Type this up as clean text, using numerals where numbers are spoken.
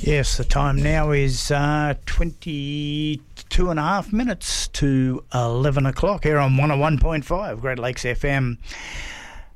Yes, the time now is 22 and a half minutes to 11 o'clock here on 101.5 Great Lakes FM.